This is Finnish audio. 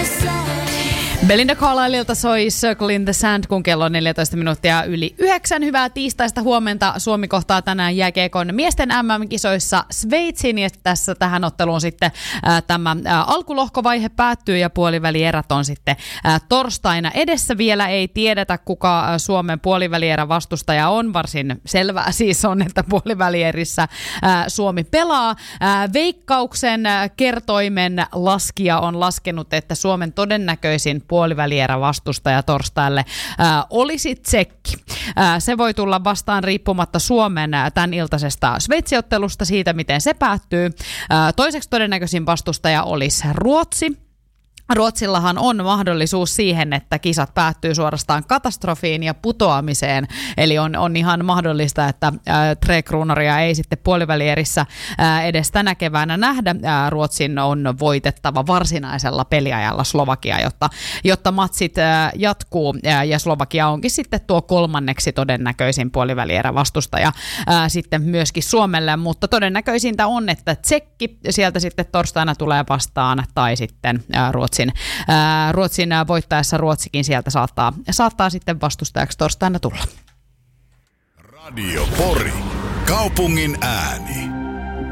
Belinda Carlisleilta soi Circle in the Sand, kun kello on 14 minuuttia yli 9. Hyvää tiistaista huomenta. Suomi kohtaa tänään jääkiekon miesten MM-kisoissa Sveitsin, ja tässä tähän otteluun sitten tämä alkulohkovaihe päättyy ja puolivälierät on sitten torstaina edessä. Vielä ei tiedetä, kuka Suomen puolivälierä vastustaja on. Varsin selvää siis on, että puolivälierissä Suomi pelaa. Veikkauksen kertoimen laskija on laskenut, että Suomen todennäköisin puolivälierä vastustaja torstaille olisi Tsekki. Se voi tulla vastaan riippumatta Suomen tämän iltaisesta Sveitsiottelusta siitä, miten se päättyy. Toiseksi todennäköisin vastustaja olisi Ruotsi. Ruotsillahan on mahdollisuus siihen, että kisat päättyy suorastaan katastrofiin ja putoamiseen. Eli on ihan mahdollista, että Tre Kruunoria ei sitten puolivälierissä edes tänä keväänä nähdä. Ruotsin on voitettava varsinaisella peliajalla Slovakia, jotta matsit jatkuu. Ja Slovakia onkin sitten tuo kolmanneksi todennäköisin puolivälierä vastustaja sitten myöskin Suomelle. Mutta todennäköisintä on, että Tsekki sieltä sitten torstaina tulee vastaan tai sitten Ruotsin voittaessa Ruotsikin sieltä saattaa sitten vastustajaksi torstaina tulla. Radio Pori, kaupungin ääni.